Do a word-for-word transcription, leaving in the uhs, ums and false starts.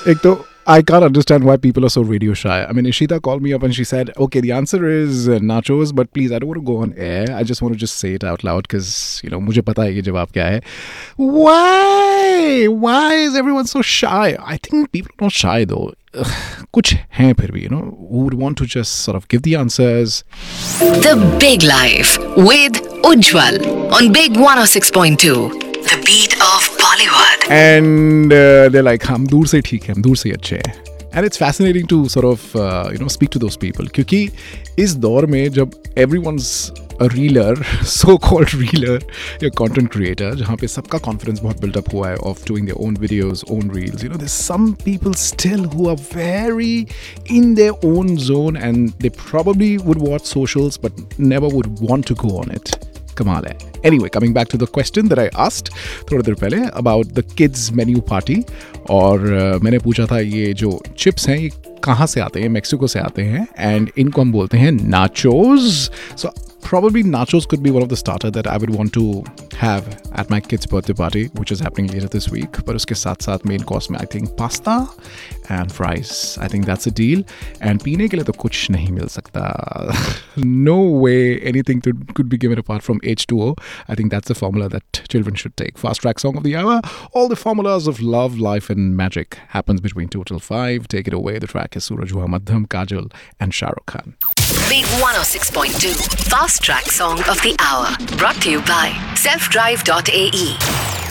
एक तो I can't understand why people are so radio shy. I mean, Ishita called me up and she said, okay, the answer is uh, nachos, but please, I don't want to go on air. I just want to just say it out loud because, you know, मुझे पता है ये जवाब क्या है. Why? Why is everyone so shy? I think people are not shy though. Ugh, कुछ हैं फिर भी, you know, who would want to just sort of give the answers. The Big Life with Ujjwal on Big one oh six point two. The beat of Bollywood. And uh, they're like, हम दूर से ठीक है, हम दूर से अच्छे हैं. And it's fascinating to sort of, uh, you know, speak to those people. क्योंकि इस दौर में जब everyone's a reeler, so-called reeler, या content creator, जहाँ पे सबका confidence बहुत built up हुआ है of doing their own videos, own reels. You know, there's some people still who are very in their own zone and they probably would watch socials but never would want to go on it. कमाल है. Anyway, coming back to the question that I asked थोड़ी देर पहले about the kids menu party, और uh, मैंने पूछा था ये जो चिप्स हैं ये कहाँ से आते हैं, मेक्सिको से आते हैं, and इनको हम बोलते हैं nachos. So probably nachos could be one of the starter that I would want to have at my kid's birthday party, which is happening later this week. पर उसके साथ साथ main course में I think pasta and fries. I think that's a deal. And पीने के लिए तो कुछ नहीं मिल सकता. No way anything to, could be given apart from H two O. I think that's the formula that children should take. Fast track song of the hour. All the formulas of love, life and magic happens between two till five. Take it away. The track is Suraj Hua Madham, Kajol and Shah Rukh Khan. Big one oh six point two. Fast track song of the hour. Brought to you by self drive dot A E.